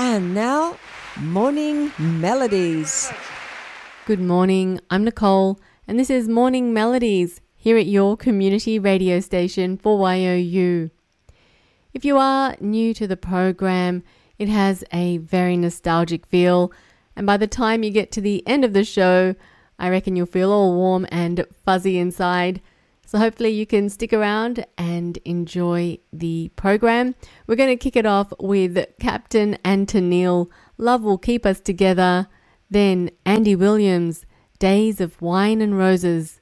And now, Morning Melodies. Good morning, I'm Nicole, and this is Morning Melodies here at your community radio station for YOU. If you are new to the program, it has a very nostalgic feel, and by the time you get to the end of the show, I reckon you'll feel all warm and fuzzy inside. So hopefully you can stick around and enjoy the program. We're going to kick it off with Captain and Tennille, Love Will Keep Us Together. Then Andy Williams, Days of Wine and Roses.